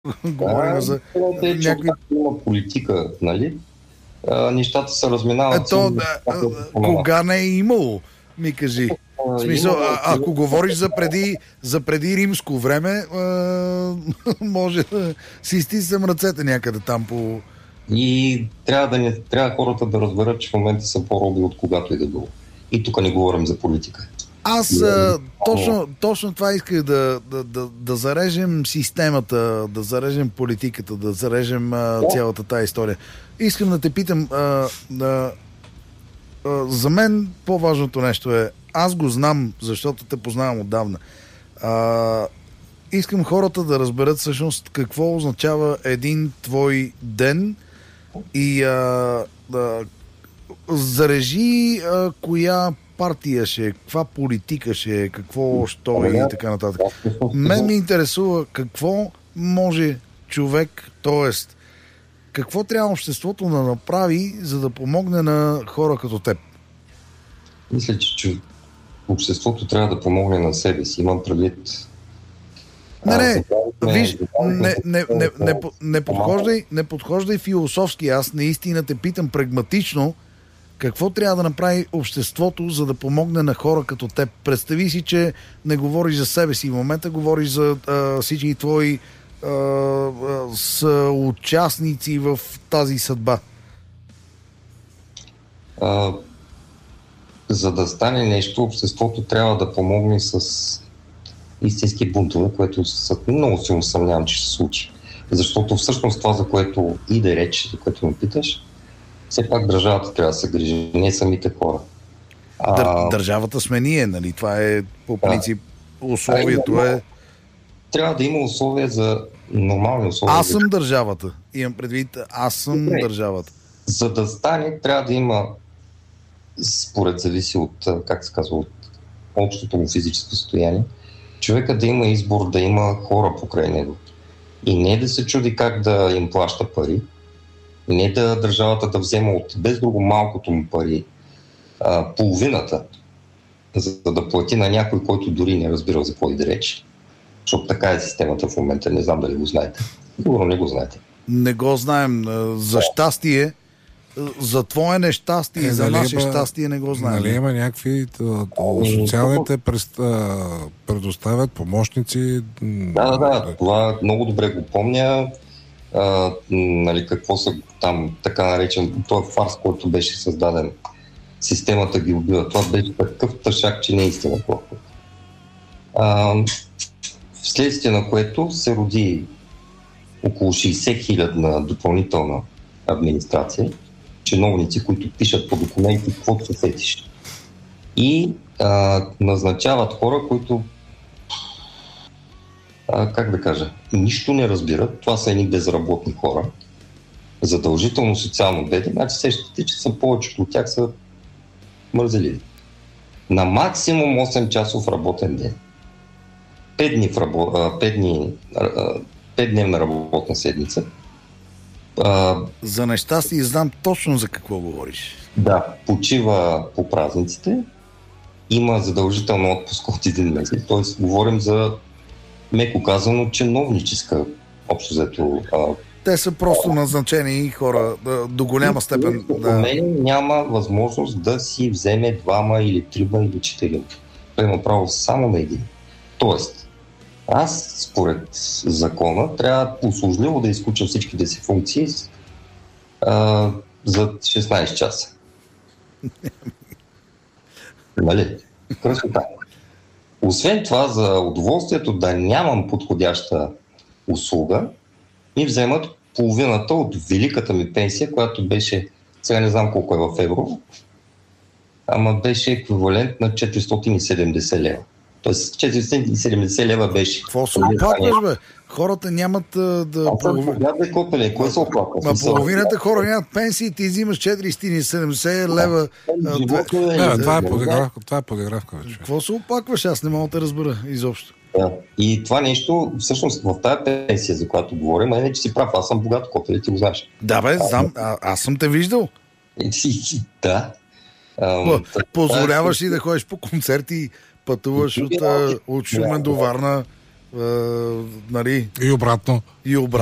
Говорим за някакви... Има политика, нали? Нещата се разминават. Кога не е имало, ми кажи. В смисъл, ако говориш за преди римско време, може да си стиснем ръцете някъде там по... И трябва хората да разберат, че в момента са по-роби от когато и да било. И тук не говорим за политика. Аз точно това исках да зарежем системата, да зарежем политиката, да зарежем цялата тая история. Искам да те питам, за мен по-важното нещо е, аз го знам, защото те познавам отдавна. Искам хората да разберат всъщност какво означава един твой ден и зарежи коя партия ще е, каква политика ще е, какво що и така нататък. Мен ми интересува какво може човек, т.е. какво трябва обществото да направи, за да помогне на хора като теб? Мисля, че обществото трябва да помогне на себе си. Имам предвид... Виж, не подхождай философски. Аз наистина те питам прагматично какво трябва да направи обществото, за да помогне на хора като теб. Представи си, че не говориш за себе си. В момента говориш за всички твои съучастници в тази съдба. За да стане нещо, обществото трябва да помогне с истински бунтове, което много силно съмнявам, че ще се случи. Защото всъщност това, за което иде реч, за което ме питаш, все пак държавата трябва да се грижи, не самите хора. Държавата сме ние, нали? Това е по принцип условието е... Трябва да има условия за нормални условия. Аз съм държавата. Имам предвид, аз съм държавата. За да стане, трябва да има, според зависи от, как се казва, от общото му физическо състояние, човека да има избор, да има хора покрай него. И не да се чуди как да им плаща пари, не да държавата да взема от без друго малкото му пари половината, за да плати на някой, който дори не разбира за какво иде реч. Защото така е системата в момента, не знам дали го знаете. Сигурно не го знаете. Не го знаем. За щастие, за твое нещастие, за наше щастие не го знаем. Нали има някакви социалните предоставят помощници? Да. Това много добре го помня. Нали, какво са там така наречен, този фарс, който беше създаден. Системата ги убива. Това беше такъв тъшак, че не е истина. Вследствие на което се роди около 60 хилядна допълнителна администрация, чиновници, които пишат по документи каквото се сетиш. И назначават хора, които как да кажа, нищо не разбират. Това са едни безработни хора. Задължително социално бедни. Значи сещате, че са повечето от тях са мързеливи. На максимум 8 часов работен ден. 5-дневна работна седмица. За нещастие знам точно за какво говориш. Да, почива по празниците. Има задължително отпуск от един месец. Тоест, говорим за, меко казано, чиновническа общо взето. Те са просто назначени хора до голяма степен. Мен няма възможност да си вземе 2 или 3 или 4. Той има право само на един. Тоест, аз според закона трябва услужливо да изключа всичките си функции за 16 часа. Нали? Красота. Освен това, за удоволствието да нямам подходяща услуга, ми вземат половината от великата ми пенсия, която беше, сега не знам колко е в евро, ама беше еквивалент на 470 лева. Тоест 470 лева беше. Какво се оплакваш, бе? Хората нямат да... Кой се оплаква? Половината хора нямат пенсии, ти взимаш 470 лева. Това е подигравка. Какво се оплакваш? Аз не мога да разбера изобщо. Да. И това нещо, всъщност в тази пенсия, за която говорим, не че си прав, аз съм богат копел, ти го знаеш. Да, бе, знам, аз съм те виждал. Да. Позволяваш ли да ходиш по концерти, пътуваш от Шумен до Варна? нали, И обратно. и обратно.